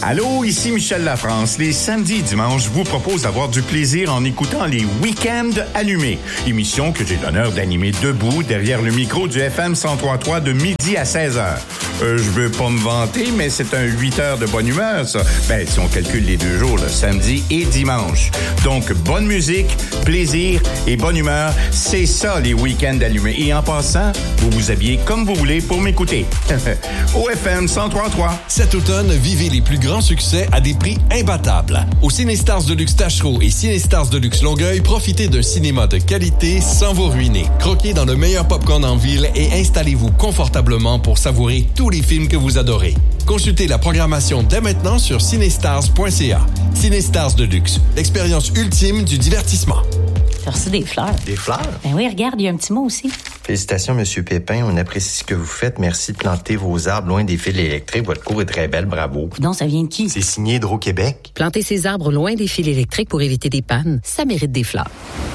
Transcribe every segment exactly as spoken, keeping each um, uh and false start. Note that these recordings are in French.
Allô, ici Michel Lafrance. Les samedis et dimanches, je vous propose d'avoir du plaisir en écoutant les Week-ends allumés. Émission que j'ai l'honneur d'animer debout derrière le micro du F M cent trois virgule trois de midi à seize heures. Euh, je veux pas me vanter, mais c'est un huit heures de bonne humeur, ça. Ben, si on calcule les deux jours, le samedi et dimanche. Donc, bonne musique, plaisir et bonne humeur, c'est ça, les Week-ends allumés. Et en passant, vous vous habillez comme vous voulez pour m'écouter. Au F M cent trois virgule trois. Cet automne, vivez les plus grands succès à des prix imbattables. Au Cinestars Deluxe Tachereau et Cinestars Deluxe Longueuil, profitez d'un cinéma de qualité sans vous ruiner. Croquez dans le meilleur popcorn en ville et installez-vous confortablement pour savourer tous les films que vous adorez. Consultez la programmation dès maintenant sur cinestars point c a. Cinestars Deluxe, l'expérience ultime du divertissement. T'as reçu des fleurs. Des fleurs? Ben oui, regarde, il y a un petit mot aussi. Félicitations, Monsieur Pépin. On apprécie ce que vous faites. Merci de planter vos arbres loin des fils électriques. Votre cour est très belle. Bravo. Non, ça vient de qui? C'est signé Hydro-Québec. Planter ses arbres loin des fils électriques pour éviter des pannes, ça mérite des fleurs.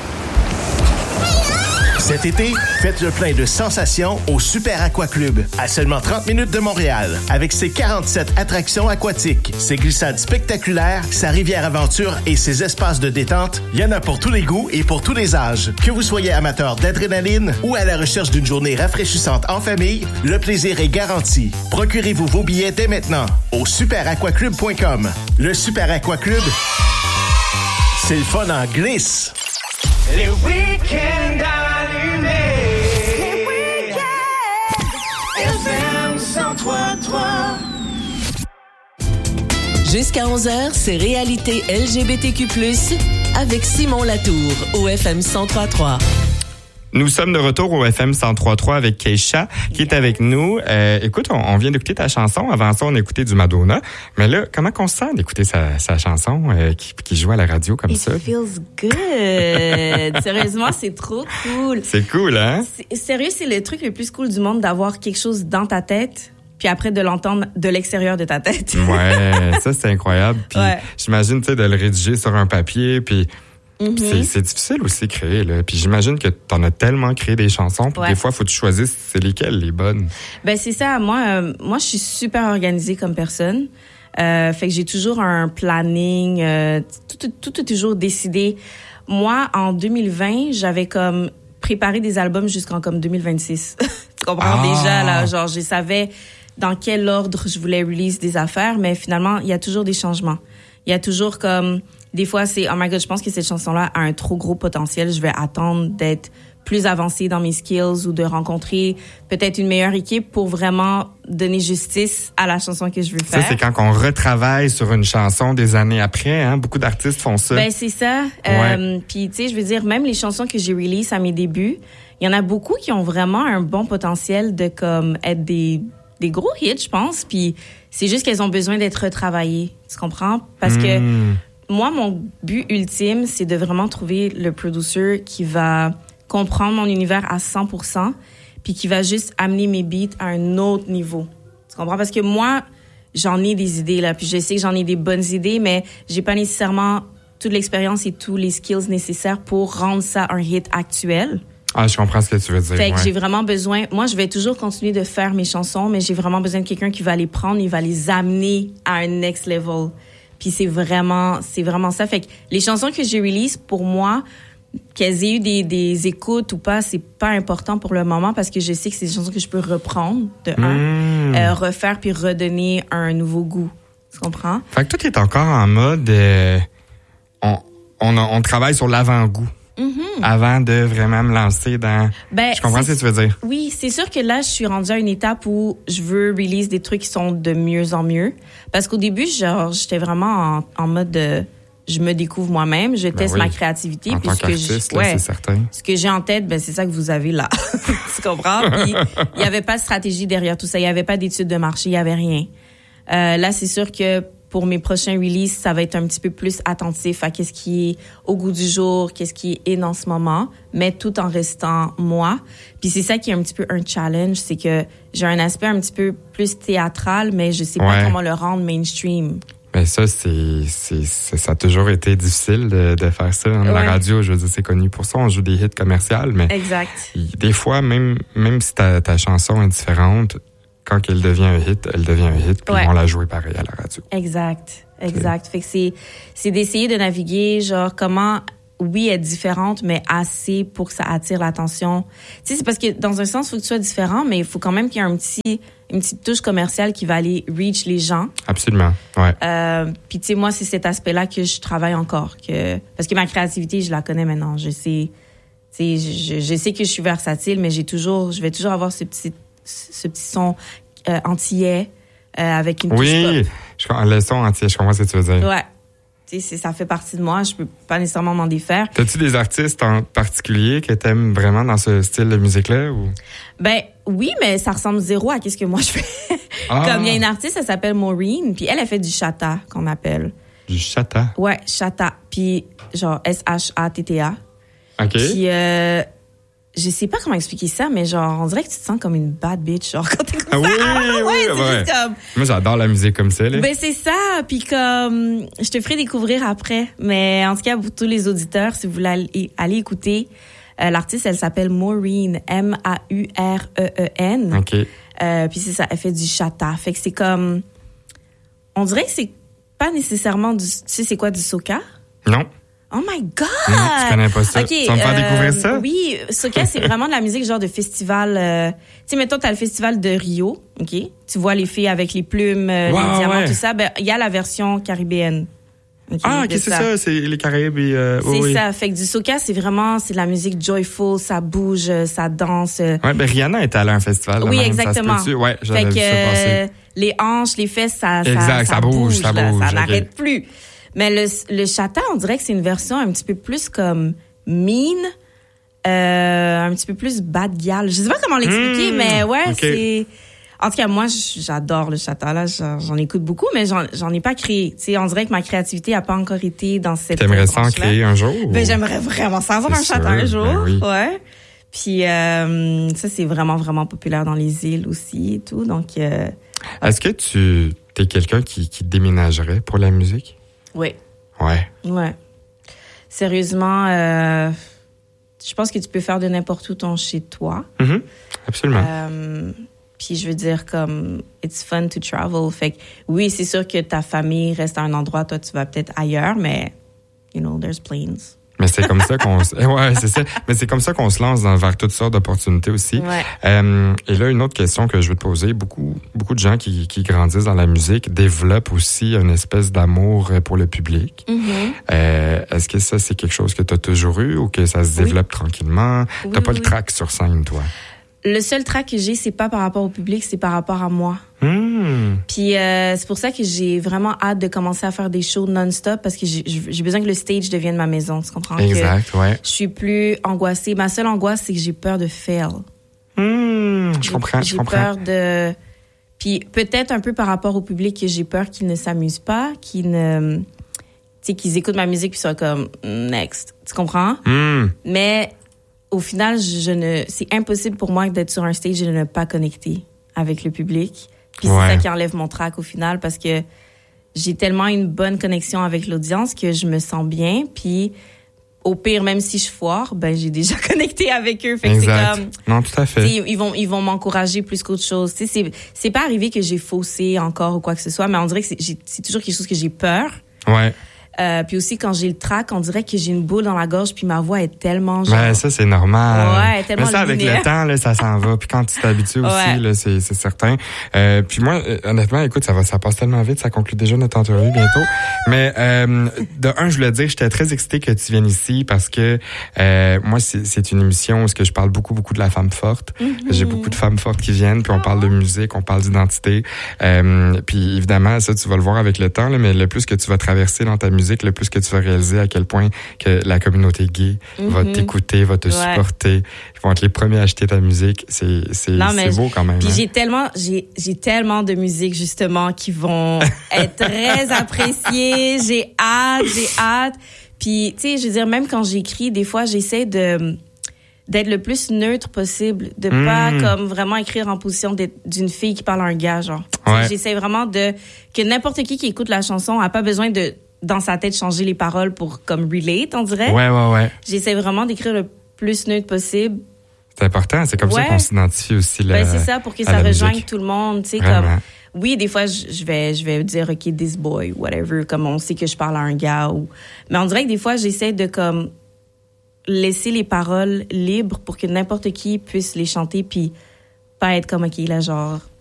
Cet été, faites le plein de sensations au Super Aqua Club, à seulement trente minutes de Montréal. Avec ses quarante-sept attractions aquatiques, ses glissades spectaculaires, sa rivière aventure et ses espaces de détente, il y en a pour tous les goûts et pour tous les âges. Que vous soyez amateur d'adrénaline ou à la recherche d'une journée rafraîchissante en famille, le plaisir est garanti. Procurez-vous vos billets dès maintenant au super aqua club point com. Le Super Aqua Club, c'est le fun en glisse. Les week-ends allumés. Les week-ends. F M cent trois virgule trois. Jusqu'à onze heures, c'est Réalité L G B T Q plus, avec Simon Latour au F M cent trois virgule trois. Nous sommes de retour au F M cent trois virgule trois avec Keisha qui est avec nous. Euh, écoute, on, on vient d'écouter ta chanson. Avant ça, on a écouté du Madonna. Mais là, comment qu'on se sent d'écouter sa, sa chanson euh, qui, qui joue à la radio comme It ça? It feels good. Sérieusement, c'est trop cool. C'est cool, hein? C'est, sérieux, c'est le truc le plus cool du monde d'avoir quelque chose dans ta tête puis après de l'entendre de l'extérieur de ta tête. Ouais, ça, c'est incroyable. Puis ouais. J'imagine, tu sais, de le rédiger sur un papier, puis... Mm-hmm. C'est, c'est difficile aussi de créer, là. Puis j'imagine que t'en as tellement créé des chansons, puis ouais. Des fois, faut que tu choisisses c'est lesquelles les bonnes. Ben c'est ça. Moi, euh, moi, je suis super organisée comme personne. Euh, fait que j'ai toujours un planning. Euh, tout, tout, tout est toujours décidé. Moi, en deux mille vingt, j'avais comme préparé des albums jusqu'en comme deux mille vingt-six. Tu comprends ah. déjà là, genre je savais dans quel ordre je voulais release des affaires, mais finalement, il y a toujours des changements. Il y a toujours comme des fois, c'est « Oh my God, je pense que cette chanson-là a un trop gros potentiel. Je vais attendre d'être plus avancée dans mes skills ou de rencontrer peut-être une meilleure équipe pour vraiment donner justice à la chanson que je veux faire. » Ça, c'est quand on retravaille sur une chanson des années après. Hein? Beaucoup d'artistes font ça. Ben c'est ça. Ouais. Euh, puis, tu sais, je veux dire, même les chansons que j'ai release à mes débuts, il y en a beaucoup qui ont vraiment un bon potentiel de comme être des, des gros hits, je pense. Puis c'est juste qu'elles ont besoin d'être retravaillées. Tu comprends? Parce mmh. que... Moi, mon but ultime, c'est de vraiment trouver le producer qui va comprendre mon univers à cent pour cent puis qui va juste amener mes beats à un autre niveau. Tu comprends? Parce que moi, j'en ai des idées, là, puis je sais que j'en ai des bonnes idées, mais j'ai pas nécessairement toute l'expérience et tous les skills nécessaires pour rendre ça un hit actuel. Ah, je comprends ce que tu veux dire. Fait que ouais. j'ai vraiment besoin... Moi, je vais toujours continuer de faire mes chansons, mais j'ai vraiment besoin de quelqu'un qui va les prendre, il va les amener à un next level. Puis c'est vraiment, c'est vraiment ça. Fait que les chansons que j'ai release, pour moi, qu'elles aient eu des, des écoutes ou pas, c'est pas important pour le moment parce que je sais que c'est des chansons que je peux reprendre de un, mmh. euh, refaire puis redonner un nouveau goût. Tu comprends? Fait que toi, t'es encore en mode, euh, on, on, on travaille sur l'avant-goût. Mm-hmm. Avant de vraiment me lancer dans... Ben, je comprends ce que tu veux dire. Oui, c'est sûr que là, je suis rendue à une étape où je veux release des trucs qui sont de mieux en mieux. Parce qu'au début, genre, j'étais vraiment en, en mode de... Je me découvre moi-même, je ben teste oui. ma créativité. En puis tant ce qu'artiste, que là, ouais, c'est certain. Ce que j'ai en tête, ben c'est ça que vous avez là. Tu comprends? Puis il y avait pas de stratégie derrière tout ça. Il y avait pas d'études de marché, il y avait rien. Euh, là, c'est sûr que pour mes prochains releases, ça va être un petit peu plus attentif à qu'est-ce qui est au goût du jour, qu'est-ce qui est in en ce moment, mais tout en restant moi. Puis c'est ça qui est un petit peu un challenge, c'est que j'ai un aspect un petit peu plus théâtral, mais je sais ouais. pas comment le rendre mainstream. Ben ça, c'est, c'est, c'est, ça a toujours été difficile de, de faire ça. Ouais. La radio, je veux dire, c'est connu pour ça. On joue des hits commerciaux, mais exact. Des fois, même, même si ta, ta chanson est différente, quand elle devient un hit, elle devient un hit, puis Ouais. ils vont la jouer pareil à la radio. Exact, exact. Fait que c'est, c'est d'essayer de naviguer, genre, comment, oui, être différente, mais assez pour que ça attire l'attention. Tu sais, c'est parce que, dans un sens, il faut que tu sois différent, mais il faut quand même qu'il y ait un petit, une petite touche commerciale qui va aller reach les gens. Absolument, ouais. Euh, puis, tu sais, moi, c'est cet aspect-là que je travaille encore. Que, parce que ma créativité, je la connais maintenant. Je sais, tu sais, je, je sais que je suis versatile, mais j'ai toujours, je vais toujours avoir ce petit, ce petit son euh, antillais euh, avec une touche Oui, pop. je, comprends- le son entier, je comprends ce que tu veux dire. Ouais. Tu sais, c'est- ça fait partie de moi. Je peux pas nécessairement m'en défaire. T'as-tu des artistes en particulier que t'aimes vraiment dans ce style de musique-là? Ou? Ben oui, mais ça ressemble zéro à ce que moi je fais. Ah. Comme il y a une artiste, elle s'appelle Maureen, puis elle, elle fait du chata, qu'on appelle. Du chata. Ouais, chata. Puis genre S H A T T A. OK. Puis euh, je sais pas comment expliquer ça, mais genre, on dirait que tu te sens comme une bad bitch, genre, quand t'écoutes Ah ça. oui, Ah ouais, oui, c'est ouais. juste comme... Moi, j'adore la musique comme ça, là. Ben c'est ça, puis comme je te ferai découvrir après, mais en tout cas pour tous les auditeurs, si vous voulez aller, aller écouter, euh, l'artiste elle s'appelle Maureen, M A U R E E N. OK. Euh, puis c'est ça, elle fait du chata, fait que c'est comme, on dirait que c'est pas nécessairement du, tu sais c'est quoi du soca? Non. Oh my God! Non, je connais pas ça. Ok, Tu vas me faire euh, découvrir ça? Oui, soca, c'est vraiment de la musique genre de festival. Euh, tu sais, mettons, t'as le festival de Rio, OK? Tu vois les filles avec les plumes, euh, Ouais, les diamants, ouais. tout ça. Ben, il y a la version caribéenne. Ok, Ah, OK, de c'est ça. C'est les Caraïbes et... Euh, C'est oui, oui. ça. Fait que du soca, c'est vraiment, c'est de la musique joyful, ça bouge, euh, ça danse. euh. Ouais, ben Rihanna est allée à un festival. là Oui, même, exactement. Ça se peut-tu? Ouais, Fait j'avais que vu ça passer. euh, les hanches, les fesses, ça, ça, Exact, ça bouge, ça là, bouge, ça ok. n'arrête plus. Mais le, le chata, on dirait que c'est une version un petit peu plus comme mean, euh, un petit peu plus bad gal. Je sais pas comment l'expliquer, Mmh, mais ouais, ok. c'est... En tout cas, moi, j'adore le chata, là. J'en, j'en écoute beaucoup, mais j'en, j'en ai pas créé. Tu sais, on dirait que ma créativité a pas encore été dans cette... T'aimerais ça en branche-là. créer un jour? Ben, ou? j'aimerais vraiment ça avoir C'est un chata sûr, un jour. ben oui. Ouais. Puis, euh, ça, c'est vraiment, vraiment populaire dans les îles aussi et tout. Donc, euh, Est-ce que tu es quelqu'un qui, qui déménagerait pour la musique? oui. Ouais. Ouais. Sérieusement, euh, je pense que tu peux faire de n'importe où ton chez toi. Mhm. Absolument. Euh, puis je veux dire comme it's fun to travel. Fait que oui, c'est sûr que ta famille reste à un endroit, toi tu vas peut-être ailleurs, mais you know, there's planes. Mais c'est comme ça qu'on se... ouais, c'est ça. Mais c'est comme ça qu'on se lance dans, vers toutes sortes d'opportunités aussi. Ouais. Euh, et là, une autre question que je veux te poser, beaucoup, beaucoup de gens qui, qui grandissent dans la musique développent aussi une espèce d'amour pour le public. Mm-hmm. Euh, est-ce que ça, c'est quelque chose que tu as toujours eu ou que ça se Oui. développe tranquillement? Oui, T'as pas oui, le oui. trac sur scène, toi? Le seul track que j'ai, c'est pas par rapport au public, c'est par rapport à moi. Hmm. Puis euh, c'est pour ça que j'ai vraiment hâte de commencer à faire des shows non-stop parce que j'ai, j'ai besoin que le stage devienne ma maison. Tu comprends? Exact, que ouais. Je suis plus angoissée. Ma seule angoisse, c'est que j'ai peur de fail. Hmm, je comprends, je J'ai comprends. peur de... Puis peut-être un peu par rapport au public que j'ai peur qu'ils ne s'amusent pas, qu'ils ne... Tu sais, qu'ils écoutent ma musique puis soient comme « next ». Tu comprends? Hmm. Mais au final, je ne... c'est impossible pour moi d'être sur un stage et de ne pas connecter avec le public. Puis Ouais. c'est ça qui enlève mon trac au final parce que j'ai tellement une bonne connexion avec l'audience que je me sens bien. Puis au pire, même si je foire, ben j'ai déjà connecté avec eux. Fait que c'est Exact. comme... Non, tout à Tu sais, fait. ils vont ils vont m'encourager plus qu'autre chose. Tu sais, c'est c'est pas arrivé que j'ai faussé encore ou quoi que ce soit, mais on dirait que c'est, j'ai- c'est toujours quelque chose que j'ai peur. Ouais. Euh, puis aussi quand j'ai le trac, on dirait que j'ai une boule dans la gorge puis ma voix est tellement genre. Ben, ça, c'est normal. Ouais, tellement Mais ça, avec linéaire. le temps, là, ça s'en va. Puis quand tu t'habitues aussi, Ouais. là, c'est, c'est certain. Euh, puis moi, euh, honnêtement, écoute, ça va, ça passe tellement vite, ça conclut déjà notre entrevue bientôt. Mais, euh, de un, je voulais dire, j'étais très excitée que tu viennes ici parce que, euh, moi, c'est, c'est une émission où ce que je parle beaucoup, beaucoup de la femme forte. Mm-hmm. J'ai beaucoup de femmes fortes qui viennent, puis on parle de musique, on parle d'identité. Euh, puis évidemment, ça, tu vas le voir avec le temps, là, mais le plus que tu vas traverser dans ta musique, le plus que tu vas réaliser à quel point que la communauté gay va Mhm. t'écouter, va te Ouais. supporter, ils vont être les premiers à acheter ta musique. C'est c'est Non, c'est mais beau quand même. Puis hein. j'ai tellement j'ai j'ai tellement de musique justement qui vont être très appréciées. J'ai hâte, j'ai hâte. Puis tu sais, je veux dire même quand j'écris, des fois j'essaie de d'être le plus neutre possible, de Mm. pas comme vraiment écrire en position d'être- d'une fille qui parle à un gars genre. Tu sais, Ouais. J'essaie vraiment de que n'importe qui qui écoute la chanson a pas besoin de dans sa tête changer les paroles pour comme relate, on dirait. Ouais, ouais, ouais. J'essaie vraiment d'écrire le plus neutre possible C'est important, c'est comme ouais. ça qu'on s'identifie aussi là. Ben c'est ça, pour que ça rejoigne tout le monde, tu sais, comme... Oui, des fois, je vais, je vais dire, OK, this boy, whatever, comme on sait que je parle à un gars. Ou... Mais on dirait que des fois, j'essaie de comme laisser les paroles libres pour que n'importe qui puisse les chanter puis pas être comme, OK, là, genre...